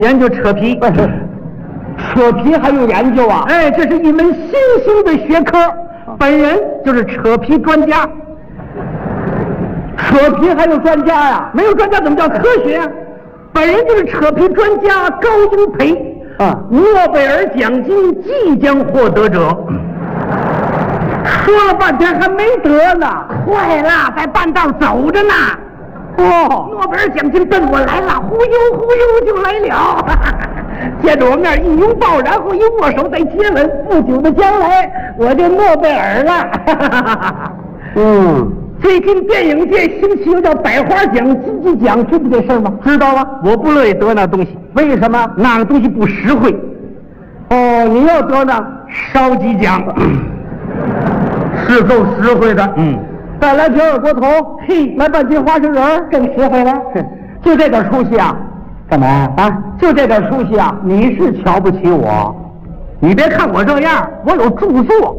研究扯皮。 扯皮还有研究啊？ 哎，这是一门新兴的学科，本人就是扯皮专家。 扯皮还有专家呀？ 没有专家怎么叫科学啊？本人就是扯皮专家高英培啊， 诺贝尔奖金即将获得者。 说了半天还没得呢， 快了，在半道走着呢。 哦， 诺贝尔奖金奔我来了，忽悠忽悠就来了。见着我面一拥抱，然后一握手再接吻，不久的将来我就诺贝尔了。最近电影界兴起有叫百花奖、金鸡奖，知道这事吗？ 知道啊。 我不乐意得那东西， 为什么？ 那个东西不实惠。 哦，你要得呢， 烧鸡奖， 是够实惠的。再来瓶二锅头， 嘿， 来半斤花生仁， 更实惠了。 就这点出息啊？ 干嘛啊？就这点出息啊？你是瞧不起我？ 你别看我这样，我有著作，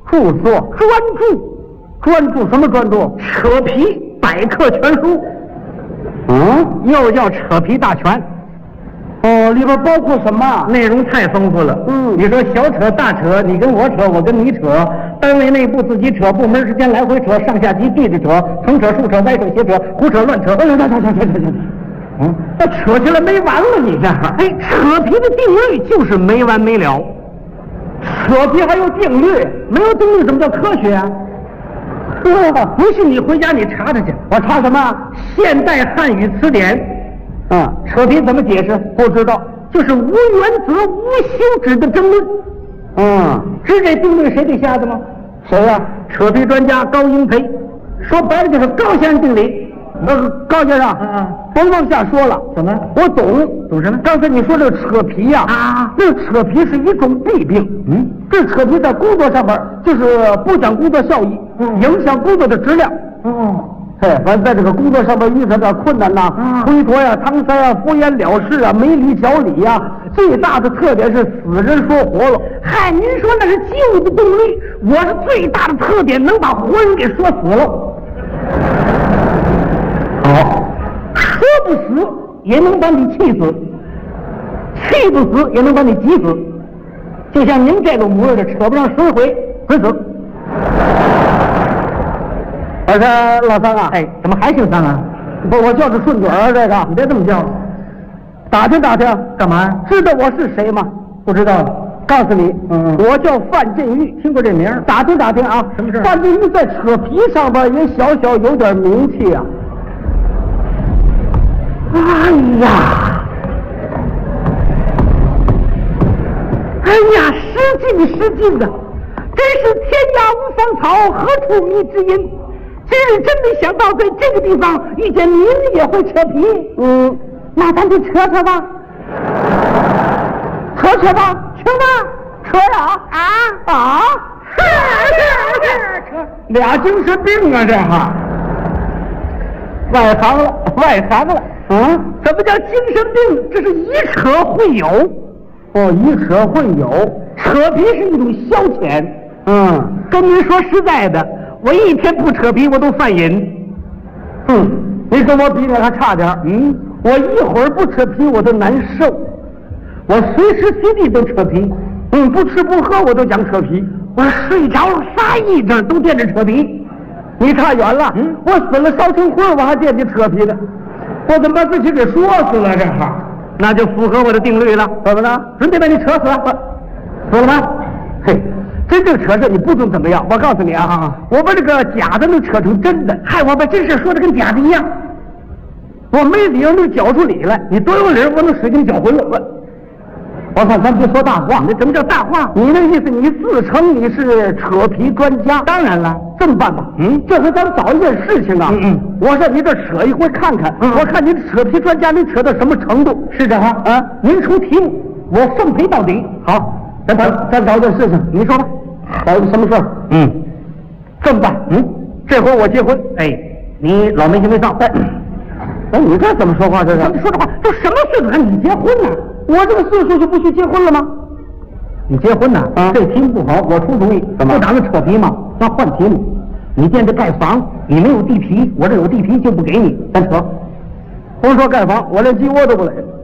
专注什么专注？ 扯皮百科全书。又叫扯皮大全。 哦，里边包括什么？ 内容太丰富了。你说小扯大扯，你跟我扯，我跟你扯，单位内部自己扯，部门之间来回扯，上下级对着扯，横扯竖扯歪扯斜扯胡扯乱扯。那扯起来没完了，你这。哎，扯皮的定律就是没完没了。 扯皮还有定律？ 没有定律怎么叫科学啊？不信你回家你查查去。 我查什么？ 现代汉语词典。扯皮怎么解释？ 不知道。 就是无原则、无休止的争论。知这定律谁给下的吗？ 谁呀？ 扯皮专家高英培。说白了就是高先生定理。 高先生，甭往下说了。 怎么？ 我懂什么？ 刚才你说这个扯皮呀，这个扯皮是一种弊病。这扯皮在工作上边就是不讲工作效益，影响工作的质量。反正在这个工作上边遇上点困难呐，推脱呀、搪塞呀、敷衍了事啊、没理小理呀，最大的特点是死人说活了。 嗨，您说那是旧的动力，我是最大的特点能把活人给说死了。说不死也能把你气死，气不死也能把你急死。就像您这个模样的，扯不上10回准死。 我说老三啊， 怎么还姓三啊？ 不，我叫着顺嘴儿这个， 你别这么叫。 打听打听， 干嘛？ 知道我是谁吗？ 不知道。 告诉你，我叫范振玉， 听过这名？ 打听打听啊， 什么事？ 范振玉在扯皮上边也小小有点名气啊。 哎呀，失敬的，真是天涯无芳草，何处觅知音。今日真没想到，在这个地方遇见您也会扯皮。那咱就扯扯吧，扯吧，扯呀！扯， 俩精神病啊，这哈，外行了。 什么叫精神病？这是以扯会友。 以扯会友， 扯皮是一种消遣。跟您说实在的，我一天不扯皮我都犯瘾。 你跟我比还差点。我一会儿不扯皮我都难受， 我随时随地都扯皮。 不吃不喝我都讲扯皮， 我睡着了撒癔症都惦着扯皮。 你差远了。我死了烧成灰我还惦记扯皮呢，我怎么把自己给说死了这哈？ 那就符合我的定律了。 怎么了？ 准得把你扯死了。死了吗？ 真正扯这你不准怎么样。我告诉你啊，我把这个假的能扯成真的， 害我把真事说的跟假的一样。 我没理由能搅出理来，你多有理我能使劲搅浑了。我看咱别说大话。 那什么叫大话？ 你那意思你自称你是扯皮专家？ 当然了。 这么办吧，这回咱们找一件事情啊。我上你这扯一回看看，我看您扯皮专家能扯到什么程度。 是这哈？您出题目，我奉陪到底。 好，咱找一件事情， 你说吧。 找一个什么事儿？这么办？这回我结婚。 你老没羞没臊。 你这怎么说话？这是怎么说这话？都什么岁数还你结婚呢？ 我这个岁数就不许结婚了吗？ 你结婚呢？这题目不好，我出主意。 怎么？ 不打算扯皮吗？咱换题目。你见这盖房，你没有地皮，我这有地皮就不给你，咱扯。 甭说盖房，我连鸡窝都不垒。